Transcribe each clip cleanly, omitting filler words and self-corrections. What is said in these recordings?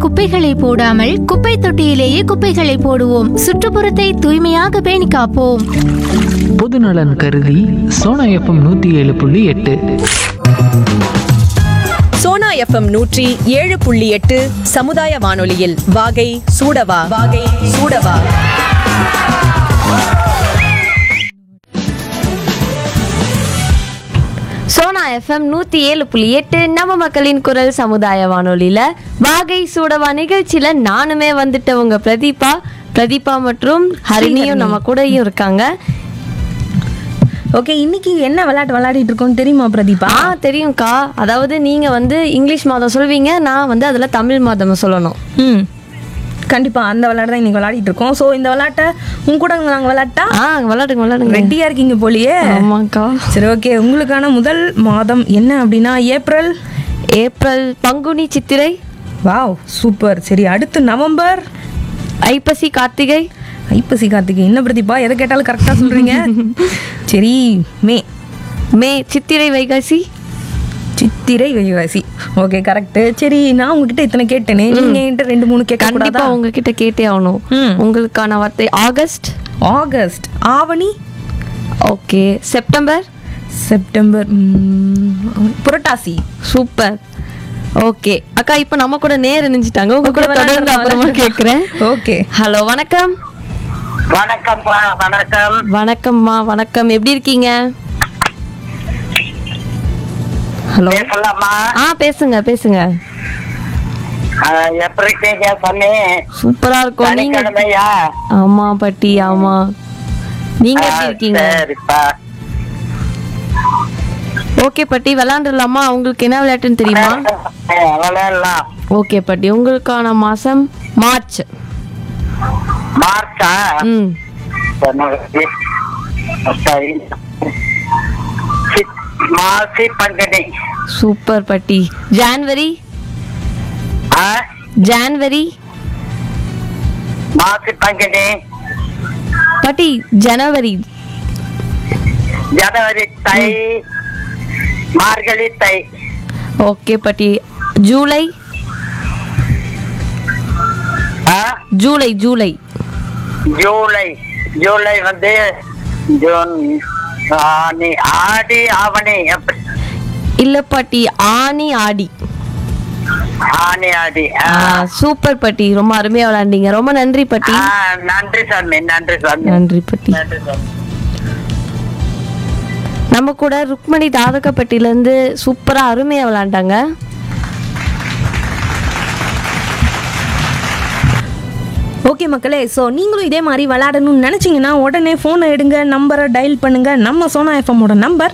குப்பைகளை போடாமல் குப்பை தொட்டியிலேயே குப்பைகளை போடுவோம். சுற்றுப்புறத்தை தூய்மையாக பேணி காப்போம். பொதுநலன் கருதி சோனா எஃப்எம் 107.8. சோனா எஃப்எம் 107.8 சமுதாய வானொலியில் வாகை சூடவா. சோனா எஃப்எம் 107.8 நம்ம மக்களின் குரல் சமுதாய வானொலியில வாகை சூடவா நிகழ்ச்சியில நானுமே வந்துட்டேன். உங்க பிரதீபா மற்றும் ஹரிணியும் நம்ம கூடயும் இருக்காங்க. ஓகே, இன்னைக்கு என்ன விளையாட்டு விளையாடிட்டு இருக்கோம் தெரியுமா பிரதீபா? தெரியும்க்கா. அதாவது நீங்க வந்து இங்கிலீஷ் மாதம் சொல்வீங்க, நான் வந்து அதுல தமிழ் மாதம் சொல்லணும். கண்டிப்பாக அந்த விளையாட்டு தான் இன்னைக்கு விளையாடிட்டு இருக்கோம். ஸோ இந்த விளையாட்டை உங்க கூட நாங்கள் விளையாடுங்க. ரெடியாக இருக்கீங்க போலியே? ஆமாக்கா. சரி, ஓகே. உங்களுக்கான முதல் மாதம் என்ன அப்படின்னா ஏப்ரல், பங்குனி, சித்திரை. Wow, super. சரி, அடுத்து நவம்பர், ஐப்பசி, கார்த்திகை. என்ன பிரதீபா எதை கேட்டாலும் கரெக்டாக சொல்றீங்க. சரி, மே, சித்திரை, வைகாசி. Okay, correct. சரி, நான் உங்ககிட்ட இத்தனை கேட்டேனே, நீங்க என்கிட்ட 2-3 கேட்க கூடாதா? கண்டிப்பா உங்ககிட்ட கேட்டே ஆகணும். உங்களுக்கான வார்த்தை ஆகஸ்ட், ஆவணி. ஓகே, செப்டம்பர், புரட்டாசி. சூப்பர். ஓகே அக்கா, இப்போ நம்ம கூட நேர் நினைச்சிட்டாங்க. உங்க கூட தொடர்ந்து அப்புறமா கேக்குறேன். ஓகே. ஹலோ, வணக்கம். வணக்கம்மா. வணக்கம். எப்படி இருக்கீங்க? ஹலோ. பேசுங்க. சூப்பரா இருக்கும். நீங்க? ஆமா பாட்டி, ஆமா. நீங்க எப்படி இருக்கீங்க? ஓகே பாட்டி, விளையாண்டுலாமா? உங்களுக்கு என்ன விளையாட்டுன்னு தெரியுமா? ஓகே பாட்டி, உங்களுக்கான மாசம் மார்ச். சூப்பர் பாட்டி. ஜனவரி, பாட்டி. ஜனவரி, தை, மார்கழி, தை. ஓகே பாட்டி. ஜூலை, வந்து ஜூன், ஆடி, ஆவணி. இல்ல பாட்டி, ஆனி, ஆடி. சூப்பர் பாட்டி, ரொம்ப அருமையா விளையாண்டீங்க. ரொம்ப நன்றி பாட்டி. நன்றி பாட்டி. நம்ம கூட ருக்மணி தாதகப்பட்டில இருந்து சூப்பரா அருமையா விளையாண்டாங்க. ஓகே மக்களே, ஸோ நீங்களும் இதே மாதிரி விளையாடணும்னு நினச்சிங்கன்னா உடனே ஃபோனை எடுங்க, நம்பரை டயல் பண்ணுங்கள். நம்ம சோனா எஃப்எம்மோட நம்பர்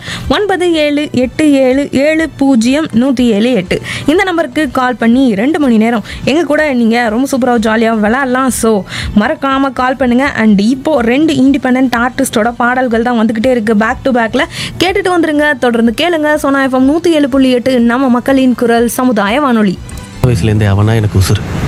9787700178. இந்த நம்பருக்கு கால் பண்ணி 2 மணி நேரம் எங்கள் கூட நீங்கள் ரொம்ப சூப்பராக ஜாலியாக விளையாடலாம். ஸோ மறக்காமல் கால் பண்ணுங்கள். அண்ட் இப்போது 2 இண்டிபெண்ட் ஆர்டிஸ்டோட பாடல்கள் தான் வந்துக்கிட்டே இருக்குது. பேக் டு பேக்கில் கேட்டுட்டு வந்துருங்க. தொடர்ந்து கேளுங்க. சோனா எஃப்எம் 107.8 நம்ம மக்களின் குரல் சமுதாய வானொலி. வயசுலேருந்தே அவனா எனக்கு உசுறு.